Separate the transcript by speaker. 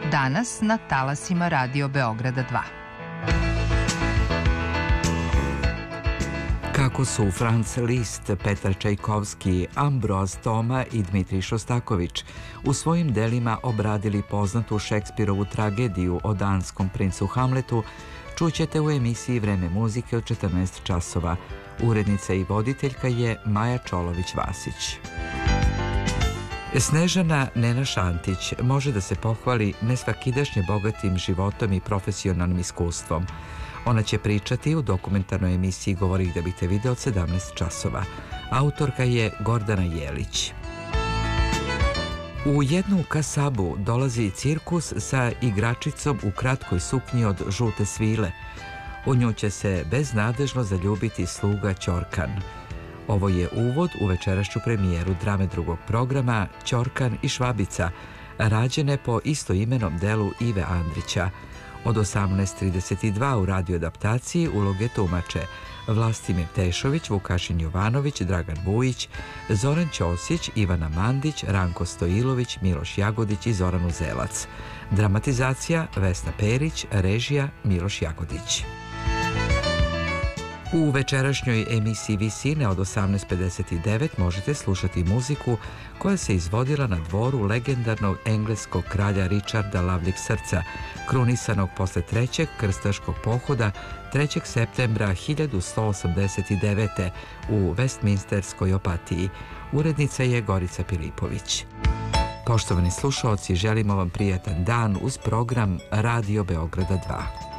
Speaker 1: Danas na talasima Radio Beograda 2.
Speaker 2: Kako su Franz Liszt, Petar Čajkovski, Ambroaz Toma i Dmitrij Šostaković u svojim delima obradili poznatu Šekspirovu tragediju o danskom princu Hamletu, čućete u emisiji Vreme muzike od 14 časova. Urednica i voditeljka je Maja Čolović-Vasić. Snežana Nena Šantić može da se pohvali nesvakidašnje bogatim životom i profesionalnim iskustvom. Ona će pričati u dokumentarnoj emisiji Govori da biste video od 17 časova. Autorka je Gordana Jelić. U jednu kasabu dolazi cirkus sa igračicom u kratkoj suknji od žute svile. U nju će se beznadežno zaljubiti sluga Ćorkan. Ovo je uvod u večerašnju premijeru drame drugog programa Ćorkan i Švabica, rađene po istoimenom delu Ive Andrića. Od 18:32 u radioadaptaciji uloge tumače Vlastimir Tešović, Vukašin Jovanović, Dragan Vujić, Zoran Ćosić, Ivana Mandić, Ranko Stojilović, Miloš Jagodić i Zoran Uzelac. Dramatizacija Vesna Perić, režija Miloš Jagodić. U večerašnjoj emisiji Visine od 18:59 možete slušati muziku koja se izvodila na dvoru legendarnog engleskog kralja Richarda Lavljeg srca, krunisanog posle trećeg krstaškog pohoda 3. septembra 1189. u Westminsterskoj Opatiji. Urednica je Gorica Pilipović. Poštovani slušaoci, želimo vam prijatan dan uz program Radio Beograda 2.